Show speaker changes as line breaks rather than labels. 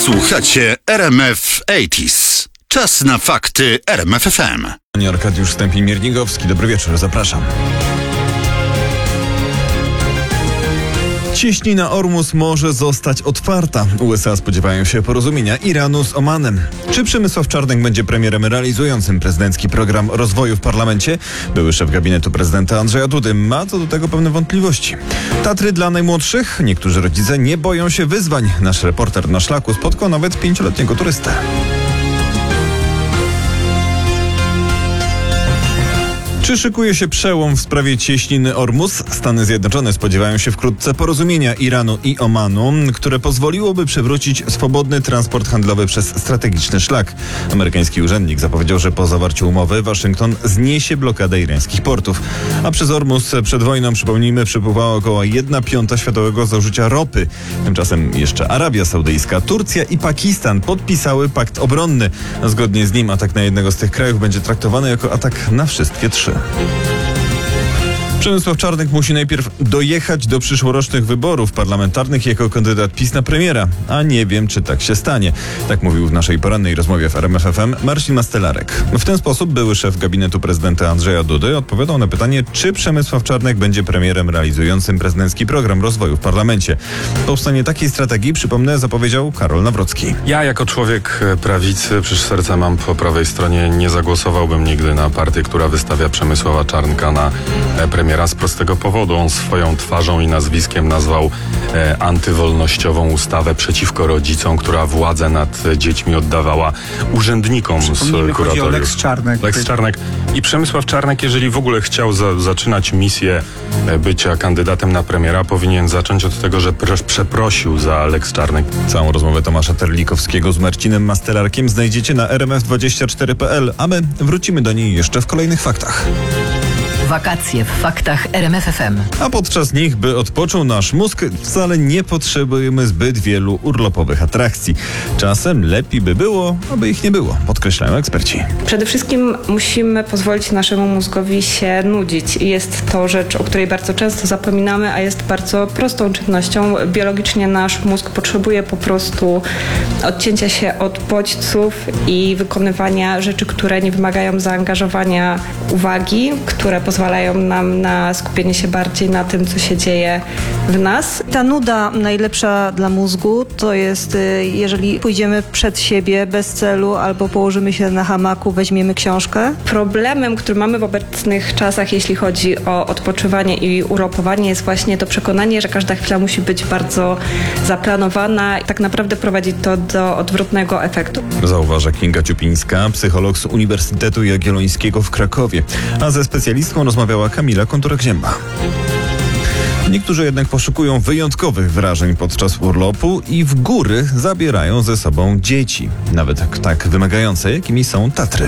Słuchacie RMF 80s. Czas na fakty RMF FM.
Arkadiusz Stępień-Miernikowski. Dobry wieczór, zapraszam. Cieśnina Ormus może zostać otwarta. USA spodziewają się porozumienia Iranu z Omanem. Czy Przemysław Czarnek będzie premierem realizującym prezydencki program rozwoju w parlamencie? Były szef gabinetu prezydenta Andrzeja Dudy ma co do tego pewne wątpliwości. Tatry dla najmłodszych? Niektórzy rodzice nie boją się wyzwań. Nasz reporter na szlaku spotkał nawet 5-letniego turystę. Czy szykuje się przełom w sprawie cieśniny Ormus? Stany Zjednoczone spodziewają się wkrótce porozumienia Iranu i Omanu, które pozwoliłoby przywrócić swobodny transport handlowy przez strategiczny szlak. Amerykański urzędnik zapowiedział, że po zawarciu umowy Waszyngton zniesie blokadę irańskich portów. A przez Ormus przed wojną, przypomnijmy, przepływała około 1/5 światowego zużycia ropy. Tymczasem jeszcze Arabia Saudyjska, Turcja i Pakistan podpisały pakt obronny. Zgodnie z nim atak na jednego z tych krajów będzie traktowany jako atak na wszystkie trzy. Przemysław Czarnek musi najpierw dojechać do przyszłorocznych wyborów parlamentarnych jako kandydat PiS na premiera, a nie wiem, czy tak się stanie. Tak mówił w naszej porannej rozmowie w RMF FM Marcin Mastelarek. W ten sposób były szef gabinetu prezydenta Andrzeja Dudy odpowiadał na pytanie, czy Przemysław Czarnek będzie premierem realizującym prezydencki program rozwoju w parlamencie. Powstanie takiej strategii, przypomnę, zapowiedział Karol Nawrocki.
Ja jako człowiek prawicy, przecież serce mam po prawej stronie, nie zagłosowałbym nigdy na partię, która wystawia Przemysława Czarnka na premiera z prostego powodu. On swoją twarzą i nazwiskiem nazwał antywolnościową ustawę przeciwko rodzicom, która władzę nad dziećmi oddawała urzędnikom z kuratoriów.
Lex Czarnek.
Lex Czarnek. I Przemysław Czarnek, jeżeli w ogóle chciał zaczynać misję bycia kandydatem na premiera, powinien zacząć od tego, że przeprosił za Lex Czarnek.
Całą rozmowę Tomasza Terlikowskiego z Marcinem Mastelarkiem znajdziecie na rmf24.pl, a my wrócimy do niej jeszcze w kolejnych faktach.
Wakacje w faktach RMF FM.
A podczas nich, by odpoczął nasz mózg, wcale nie potrzebujemy zbyt wielu urlopowych atrakcji. Czasem lepiej by było, aby ich nie było, podkreślają eksperci.
Przede wszystkim musimy pozwolić naszemu mózgowi się nudzić. Jest to rzecz, o której bardzo często zapominamy, a jest bardzo prostą czynnością. Biologicznie nasz mózg potrzebuje po prostu odcięcia się od bodźców i wykonywania rzeczy, które nie wymagają zaangażowania uwagi, które pozwalają nam na skupienie się bardziej na tym, co się dzieje w nas.
Ta nuda najlepsza dla mózgu to jest, jeżeli pójdziemy przed siebie bez celu albo położymy się na hamaku, weźmiemy książkę.
Problemem, który mamy w obecnych czasach, jeśli chodzi o odpoczywanie i urlopowanie, jest właśnie to przekonanie, że każda chwila musi być bardzo zaplanowana i tak naprawdę prowadzi to do odwrotnego efektu.
Zauważa Kinga Ciupińska, psycholog z Uniwersytetu Jagiellońskiego w Krakowie. A ze specjalistką rozmawiała Kamila Kontura-Gzięba. Niektórzy jednak poszukują wyjątkowych wrażeń podczas urlopu i w góry zabierają ze sobą dzieci. Nawet tak wymagające, jakimi są Tatry.